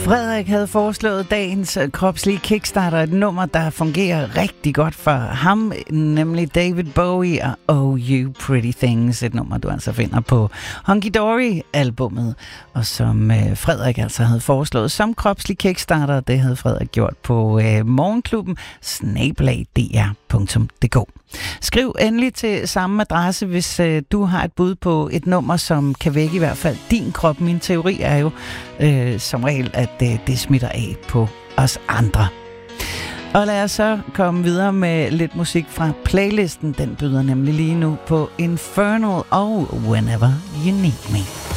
Frederik havde foreslået dagens kropslige kickstarter, et nummer, der fungerer rigtig godt for ham, nemlig David Bowie og Oh You Pretty Things, et nummer, du altså finder på Hunky Dory-albummet, og som Frederik altså havde foreslået som kropslig kickstarter. Det havde Frederik gjort på morgenklubben @dr.dk. Skriv endelig til samme adresse, hvis du har et bud på et nummer, som kan vække i hvert fald din krop. Min teori er jo som regel, at det smitter af på os andre. Og lad os så komme videre med lidt musik fra playlisten. Den byder nemlig lige nu på Infernal og Whenever You Need Me.